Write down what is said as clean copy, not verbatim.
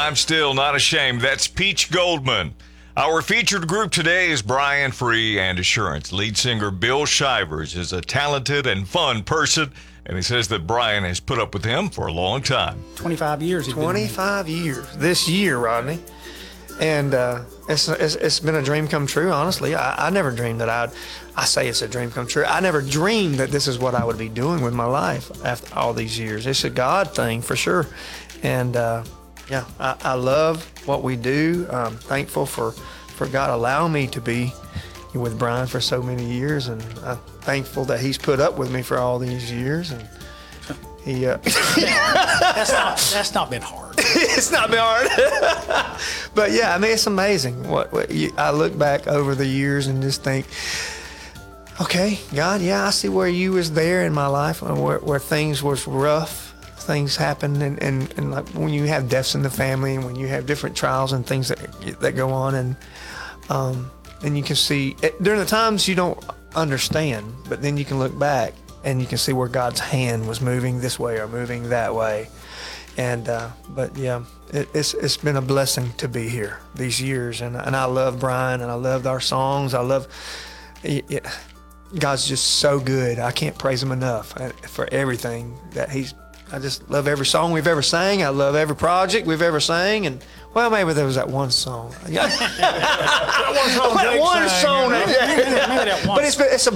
I'm still not ashamed. That's Peach Goldman. Our featured group today is Brian Free and Assurance. Lead singer Bill Shivers is a talented and fun person, and he says that Brian has put up with him for a long time. 25 years. 25 years this year, Rodney. And it's been a dream come true, honestly. I never dreamed that I say it's a dream come true. I never dreamed that this is what I would be doing with my life after all these years. It's a God thing for sure. And I love what we do. I'm thankful for God allowing me to be with Brian for so many years, and I'm thankful that he's put up with me for all these years. And he That's not been hard. it's not been hard. But yeah, I mean, it's amazing I look back over the years and just think, okay, God, yeah, I see where you was there in my life, where things was rough. Things happen, and like when you have deaths in the family, and when you have different trials and things that go on, and you can see during the times you don't understand, but then you can look back and you can see where God's hand was moving this way or moving that way, and but yeah, it's been a blessing to be here these years, and I love Brian, and I loved our songs. I love it. God's just so good. I can't praise him enough for everything that I just love every song we've ever sang. I love every project we've ever sang. And, well, maybe there was that one song. That one song. But it's a